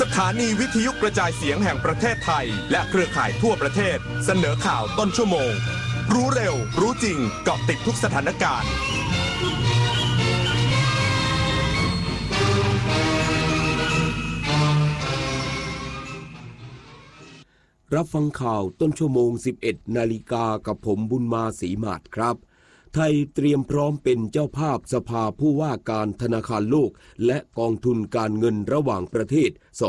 ถานีวิทยุกระจายเสียงแห่งประเทศไทยและเครือข่ายทั่วประเทศเสนอข่าวต้นชั่วโมงรู้เร็วรู้จริงเกาะติดทุกสถานการณ์รับฟังข่าวต้นชั่วโมง 11 นาฬิกากับผมบุญมาศรีมาศครับไทยเตรียมพร้อมเป็นเจ้าภาพสภาผู้ว่าการธนาคารโลกและกองทุนการเงินระหว่างประเทศ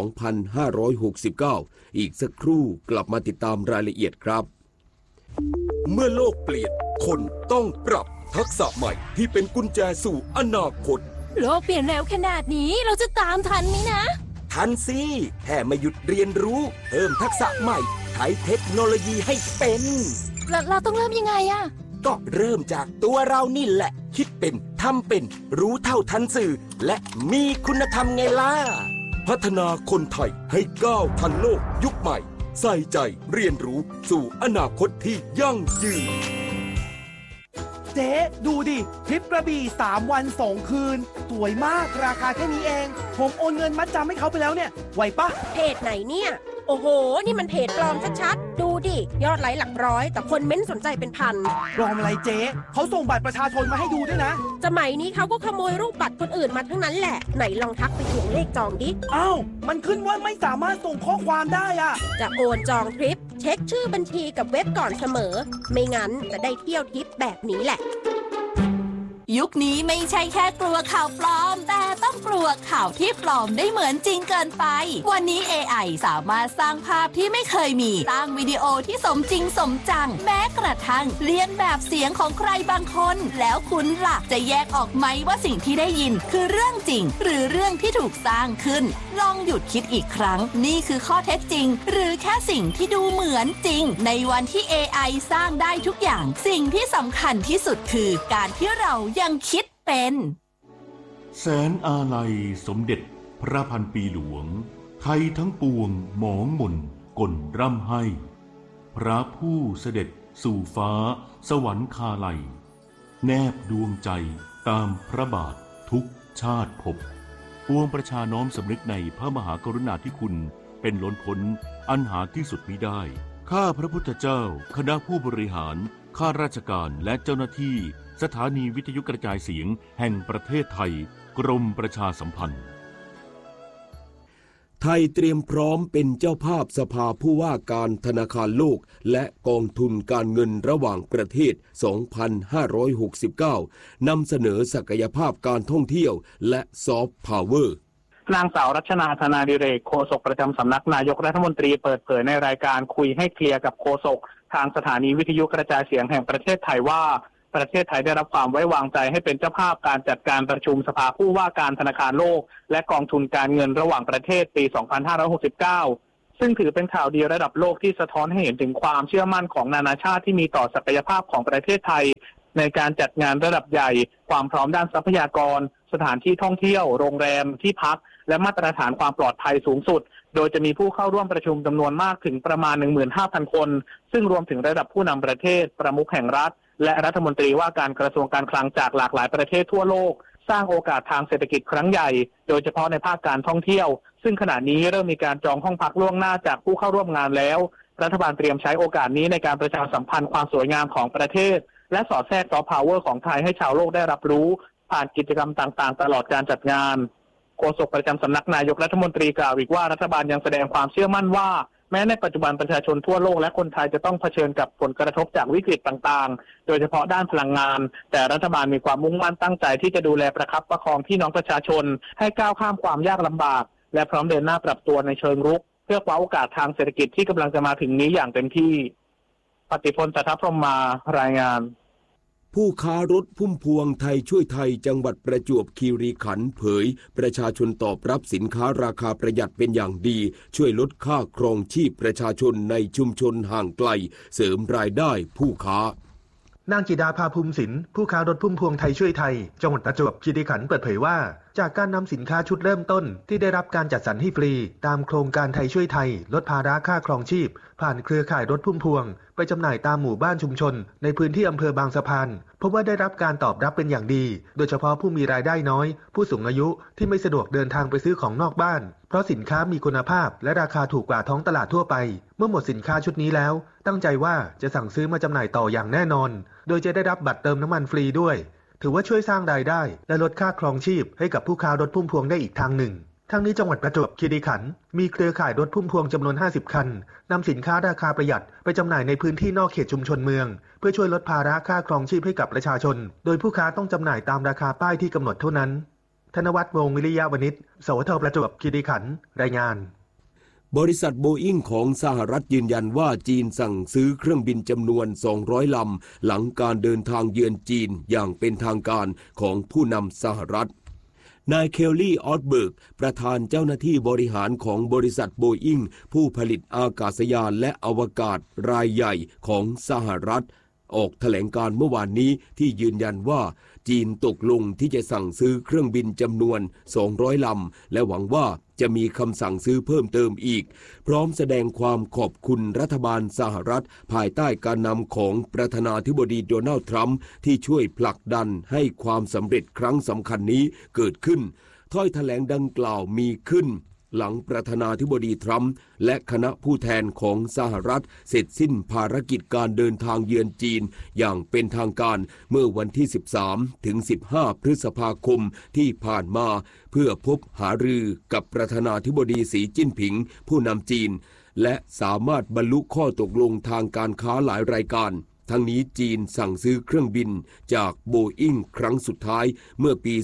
2569 อีกสักครู่กลับมาติดตามรายละเอียดครับเมื่อโลกเปลี่ยนคนต้องปรับทักษะใหม่ที่เป็นกุญแจสู่อนาคตโลกเปลี่ยนเร็วขนาดนี้เราจะตามทันไหมนะทันสิแค่ไม่หยุดเรียนรู้เพิ่มทักษะใหม่ใช้เทคโนโลยีให้เป็นเราต้องเริ่มยังไงอะก็เริ่มจากตัวเรานี่แหละคิดเป็นทำเป็นรู้เท่าทันสื่อและมีคุณธรรมไงล่ะพัฒนาคนไทยให้ก้าวทันโลกยุคใหม่ใส่ใจเรียนรู้สู่อนาคตที่ยั่งยืนเจ๊ดูดิทริปกระบี่3 วัน 2 คืนสวยมากราคาแค่นี้เองผมโอนเงินมัดจำให้เขาไปแล้วเนี่ยไหวปะเพจไหนเนี่ยโอ้โหนี่มันเพจปลอมชัดๆดูดิยอดไลค์หลักร้อยแต่คนเม้นสนใจเป็นพันปลอมอะไรเจ๊เขาส่งบัตรประชาชนมาให้ดูด้วยนะสมัยนี้เขาก็ขโมยรูปบัตรคนอื่นมาทั้งนั้นแหละไหนลองทักไปทวงเลขจองดิอ้าวมันขึ้นว่าไม่สามารถส่งข้อความได้อะจะโอนจองทริปเช็คชื่อบัญชีกับเว็บก่อนเสมอไม่งั้นจะได้เที่ยวทริปแบบนี้แหละยุคนี้ไม่ใช่แค่กลัวข่าวปลอมแต่ต้องกลัวข่าวที่ปลอมได้เหมือนจริงเกินไปวันนี้ AI สามารถสร้างภาพที่ไม่เคยมีสร้างวิดีโอที่สมจริงสมจังแม้กระทั่งเลียนแบบเสียงของใครบางคนแล้วคุณล่ะจะแยกออกไหมว่าสิ่งที่ได้ยินคือเรื่องจริงหรือเรื่องที่ถูกสร้างขึ้นลองหยุดคิดอีกครั้งนี่คือข้อเท็จจริงหรือแค่สิ่งที่ดูเหมือนจริงในวันที่ AI สร้างได้ทุกอย่างสิ่งที่สำคัญที่สุดคือการที่เรายังคิดเป็นแสนอาลัยสมเด็จพระพันปีหลวงไทยทั้งปวงหมองหม่นก่นร่ำให้พระผู้เสด็จสู่ฟ้าสวรรคาลัยแนบดวงใจตามพระบาททุกชาติภพปวงประชาน้อมสำนึกในพระมหากรุณาธิคุณเป็นล้นพ้นอันหาที่สุดมิได้ข้าพระพุทธเจ้าคณะผู้บริหารข้าราชการและเจ้าหน้าที่สถานีวิทยุกระจายเสียงแห่งประเทศไทยกรมประชาสัมพันธ์ไทยเตรียมพร้อมเป็นเจ้าภาพสภาผู้ว่าการธนาคารโลกและกองทุนการเงินระหว่างประเทศ 2569 นำเสนอศักยภาพการท่องเที่ยวและซอฟต์พาวเวอร์นางสาวรัชนาธนาดิเรกโฆษกประจำสำนักนายกรัฐมนตรีเปิดเผยในรายการคุยให้เคลียร์กับโฆษกทางสถานีวิทยุกระจายเสียงแห่งประเทศไทยว่าประเทศไทยได้รับความไว้วางใจให้เป็นเจ้าภาพการจัดการประชุมสภาผู้ว่าการธนาคารโลกและกองทุนการเงินระหว่างประเทศปี 2569 ซึ่งถือเป็นข่าวดีระดับโลกที่สะท้อนให้เห็นถึงความเชื่อมั่นของนานาชาติที่มีต่อศักยภาพของประเทศไทยในการจัดงานระดับใหญ่ความพร้อมด้านทรัพยากรสถานที่ท่องเที่ยวโรงแรมที่พักและมาตรฐานความปลอดภัยสูงสุดโดยจะมีผู้เข้าร่วมประชุมจำนวนมากถึงประมาณ 15,000 คนซึ่งรวมถึงระดับผู้นำประเทศประมุขแห่งรัฐและรัฐมนตรีว่าการกระทรวงการคลังจากหลากหลายประเทศทั่วโลกสร้างโอกาสทางเศรษฐกิจครั้งใหญ่โดยเฉพาะในภาคการท่องเที่ยวซึ่งขณะนี้เริ่มมีการจองห้องพักล่วงหน้าจากผู้เข้าร่วมงานแล้วรัฐบาลเตรียมใช้โอกาสนี้ในการประชาสัมพันธ์ความสวยงามของประเทศและสอดแทรกซอฟต์พาวเวอร์ของไทยให้ชาวโลกได้รับรู้ผ่านกิจกรรมต่างๆตลอดการจัดงานโฆษกประจำสำนักนายกรัฐมนตรีกล่าวอีกว่ารัฐบาลยังแสดงความเชื่อมั่นว่าแม้ในปัจจุบันประชาชนทั่วโลกและคนไทยจะต้องเผชิญกับผลกระทบจากวิกฤตต่างๆโดยเฉพาะด้านพลังงานแต่รัฐบาลมีความมุ่งมั่นตั้งใจที่จะดูแลประคับประคองพี่น้องประชาชนให้ก้าวข้ามความยากลำบากและพร้อมเดินหน้าปรับตัวในเชิงรุกเพื่อคว้าโอกาสทางเศรษฐกิจที่กำลังจะมาถึงนี้อย่างเต็มที่ปฏิพล จันทพรหมารายงานผู้ค้ารถพุ่มพวงไทยช่วยไทยจังหวัดประจวบคีรีขันธ์เผยประชาชนตอบรับสินค้าราคาประหยัดเป็นอย่างดีช่วยลดค่าครองชีพประชาชนในชุมชนห่างไกลเสริมรายได้ผู้ค้านางจิดาภาภูมิศิลป์ผู้ค้ารถพุ่มพวงไทยช่วยไทยจังหวัดประจวบคีรีขันธ์เปิดเผยว่าจากการนำสินค้าชุดเริ่มต้นที่ได้รับการจัดสรรให้ฟรีตามโครงการไทยช่วยไทยลดภาระค่าครองชีพผ่านเครือข่ายรถพุ่มพวงไปจำหน่ายตามหมู่บ้านชุมชนในพื้นที่อำเภอบางสะพานพบว่าได้รับการตอบรับเป็นอย่างดีโดยเฉพาะผู้มีรายได้น้อยผู้สูงอายุที่ไม่สะดวกเดินทางไปซื้อของนอกบ้านเพราะสินค้ามีคุณภาพและราคาถูกกว่าท้องตลาดทั่วไปเมื่อหมดสินค้าชุดนี้แล้วตั้งใจว่าจะสั่งซื้อมาจำหน่ายต่ออย่างแน่นอนโดยจะได้รับบัตรเติมน้ำมันฟรีด้วยถือว่าช่วยสร้างรายได้และลดค่าครองชีพให้กับผู้ค้ารถพุ่มพวงได้อีกทางหนึ่งทั้งนี้จังหวัดประจวบคีรีขันธ์มีเครือข่ายรถพุ่มพวงจำนวน50คันนำสินค้าราคาประหยัดไปจำหน่ายในพื้นที่นอกเขตชุมชนเมืองเพื่อช่วยลดภาระค่าครองชีพให้กับประชาชนโดยผู้ค้าต้องจำหน่ายตามราคาป้ายที่กำหนดเท่านั้นธนวัฒน์ วงศ์วิริยะวณิช สวทประจวบคีรีขันธ์รายงานบริษัทโบอิ้งของสหรัฐยืนยันว่าจีนสั่งซื้อเครื่องบินจำนวน200ลำหลังการเดินทางเยือนจีนอย่างเป็นทางการของผู้นำสหรัฐนายเคลลี่ออสเบิร์กประธานเจ้าหน้าที่บริหารของบริษัทโบอิ้งผู้ผลิตอากาศยานและอวกาศรายใหญ่ของสหรัฐออกแถลงการเมื่อวานนี้ที่ยืนยันว่าจีนตกลงที่จะสั่งซื้อเครื่องบินจำนวน200ลำและหวังว่าจะมีคำสั่งซื้อเพิ่มเติมอีกพร้อมแสดงความขอบคุณรัฐบาลสหรัฐภายใต้การนำของประธานาธิบดีโดนัลด์ทรัมป์ที่ช่วยผลักดันให้ความสำเร็จครั้งสำคัญนี้เกิดขึ้นถ้อยแถลงดังกล่าวมีขึ้นหลังประธานาธิบดีทรัมป์และคณะผู้แทนของสหรัฐเสร็จสิ้นภารกิจการเดินทางเยือนจีนอย่างเป็นทางการเมื่อวันที่13ถึง15พฤษภาคมที่ผ่านมาเพื่อพบหารือกับประธานาธิบดีสีจิ้นผิงผู้นำจีนและสามารถบรรลุข้อตกลงทางการค้าหลายรายการทั้งนี้จีนสั่งซื้อเครื่องบินจากโบอิ้งครั้งสุดท้ายเมื่อปี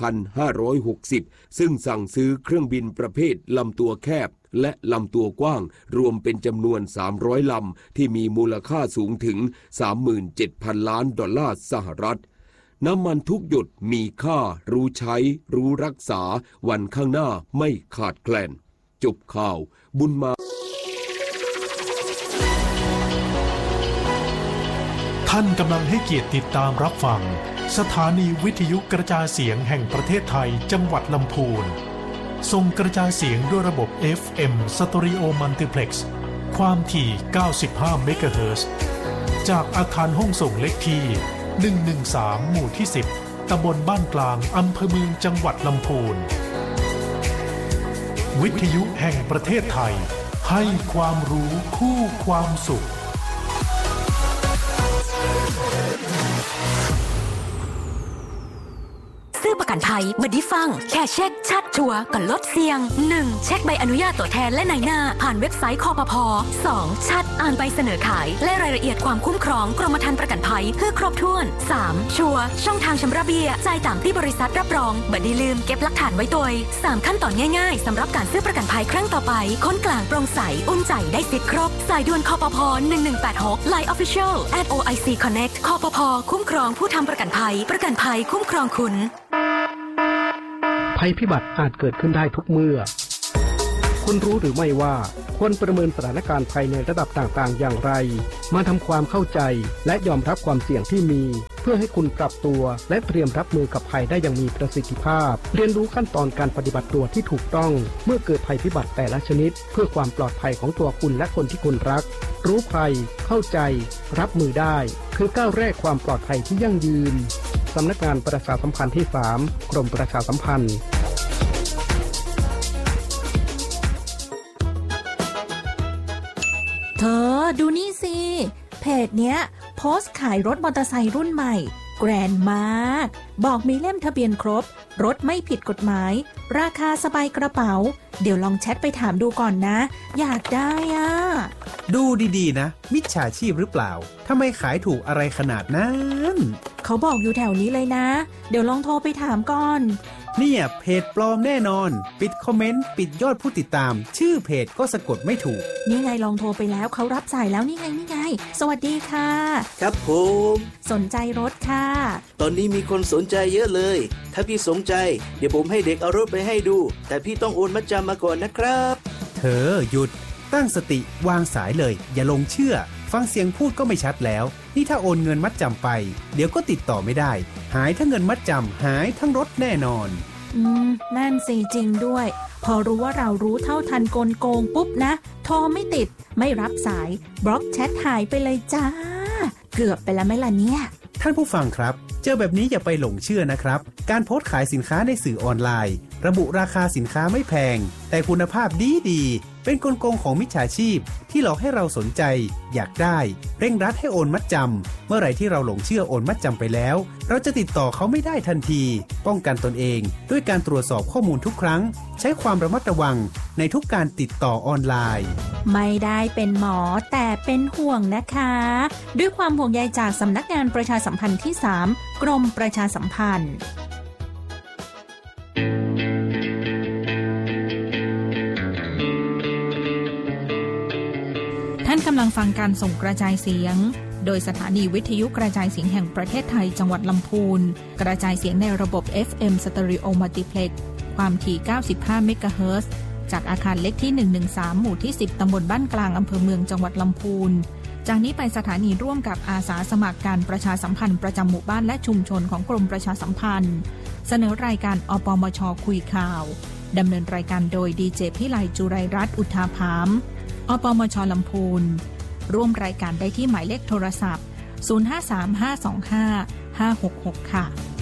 2560 ซึ่งสั่งซื้อเครื่องบินประเภทลำตัวแคบและลำตัวกว้างรวมเป็นจำนวน300ลำที่มีมูลค่าสูงถึง 37,000 ล้านดอลลาร์สหรัฐน้ำมันทุกหยดมีค่ารู้ใช้รู้รักษาวันข้างหน้าไม่ขาดแคลนจบข่าวบุญมาท่านกำลังให้เกียรติติดตามรับฟังสถานีวิทยุกระจายเสียงแห่งประเทศไทยจังหวัดลำพูนส่งกระจายเสียงด้วยระบบ FM Stereo Multiplex ความถี่95 เมกะเฮิรตซ์จากอาคารห้องส่งเลขที่113หมู่ที่10ตำบลบ้านกลางอำเภอเมืองจังหวัดลำพูนวิทยุแห่งประเทศไทยให้ความรู้คู่ความสุขซื้อประกันภัยมาดิฟังแค่เช็คชัดชัวร์ก่อนลดเสี่ยง 1. เช็คใบอนุญาตตัวแทนและนายหน้าผ่านเว็บไซต์คปภ. 2. ชัดอ่านใบเสนอขายและรายละเอียดความคุ้มครองกรมธรรม์ประกันภัยเพื่อครบถ้วน 3. ชัวร์ช่องทางชำระเบี้ยจ่ายตามที่บริษัทรับรองบัดนี้ลืมเก็บหลักฐานไว้ตัว 3. ขั้นตอนง่ายๆสำหรับการซื้อประกันภัยครั้งต่อไปค้นกลางโปร่งใสอุ่นใจได้สิทธิ์ครบสายด่วนคปภ. 1186 Line Official @OIC Connect คปภ.คุ้มครองผู้ทำประกันภัยคุ้มครองคุณภัยพิบัติอาจเกิดขึ้นได้ทุกเมื่อคุณรู้หรือไม่ว่าควรประเมินสถานการณ์ภัยในระดับต่างๆอย่างไรมาทำความเข้าใจและยอมรับความเสี่ยงที่มีเพื่อให้คุณปรับตัวและเตรียมรับมือกับภัยได้อย่างมีประสิทธิภาพเรียนรู้ขั้นตอนการปฏิบัติตัวที่ถูกต้องเมื่อเกิดภัยพิบัติแต่ละชนิดเพื่อความปลอดภัยของตัวคุณและคนที่คุณรักรู้ภัยเข้าใจรับมือได้คือก้าวแรกความปลอดภัยที่ยั่งยืนสำนักงานประชาสัมพันธ์ที่3กรมประชาสัมพันธ์เธอดูนี่สิเพจเนี้ยโพสต์ขายรถมอเตอร์ไซค์รุ่นใหม่แกรนด์มากบอกมีเล่มทะเบียนครบรถไม่ผิดกฎหมายราคาสบายกระเป๋าเดี๋ยวลองแชทไปถามดูก่อนนะอยากได้อ่ะดูดีๆนะมิจฉาชีพหรือเปล่าทำไมขายถูกอะไรขนาดนั้นเขาบอกอยู่แถวนี้เลยนะเดี๋ยวลองโทรไปถามก่อนเนี่ยเพจปลอมแน่นอนปิดคอมเมนต์ปิดยอดผู้ติดตามชื่อเพจก็สะกดไม่ถูกนี่ไงลองโทรไปแล้วเขารับสายแล้วนี่ไงสวัสดีค่ะครับผมสนใจรถค่ะตอนนี้มีคนสนใจเยอะเลยถ้าพี่สนใจเดี๋ยวผมให้เด็กเอารถไปให้ดูแต่พี่ต้องโอนมัดจำมาก่อนนะครับเธอหยุดตั้งสติวางสายเลยอย่าลงเชื่อฟังเสียงพูดก็ไม่ชัดแล้วนี่ถ้าโอนเงินมัดจำไปเดี๋ยวก็ติดต่อไม่ได้หายทั้งเงินมัดจำหายทั้งรถแน่นอนนั่นสิจริงด้วยพอรู้ว่าเรารู้เท่าทันกลโกงปุ๊บนะโทรไม่ติดไม่รับสายบล็อกแชทหายไปเลยจ้าเกือบไปแล้วไหมล่ะเนี่ยท่านผู้ฟังครับเจอแบบนี้อย่าไปหลงเชื่อนะครับการโพสต์ขายสินค้าในสื่อออนไลน์ระบุราคาสินค้าไม่แพงแต่คุณภาพดีเป็นกลโกงของมิจฉาชีพที่หลอกให้เราสนใจอยากได้เร่งรัดให้โอนมัดจำเมื่อไหร่ที่เราหลงเชื่อโอนมัดจำไปแล้วเราจะติดต่อเขาไม่ได้ทันทีป้องกันตนเองด้วยการตรวจสอบข้อมูลทุกครั้งใช้ความระมัดระวังในทุกการติดต่อออนไลน์ไม่ได้เป็นหมอแต่เป็นห่วงนะคะด้วยความห่วงใยจากสำนักงานประชาสัมพันธ์ที่ 3 กรมประชาสัมพันธ์ท่านกำลังฟังการส่งกระจายเสียงโดยสถานีวิทยุกระจายเสียงแห่งประเทศไทยจังหวัดลำพูนกระจายเสียงในระบบ FM Stereo Multiplex ความถี่95เมกะเฮิรตซ์จากอาคารเล็กที่113หมู่ที่10ตำบลบ้านกลางอำเภอเมืองจังหวัดลำพูนจากนี้ไปสถานีร่วมกับอาสาสมัครการประชาสัมพันธ์ประจำหมู่บ้านและชุมชนของกรมประชาสัมพันธ์เสนอรายการอปมช.คุยข่าวดำเนินรายการโดยดีเจพิไลจุไรรัตน์อุทาภามอปมช.ลำพูนร่วมรายการได้ที่หมายเลขโทรศัพท์ 0535255566 ค่ะ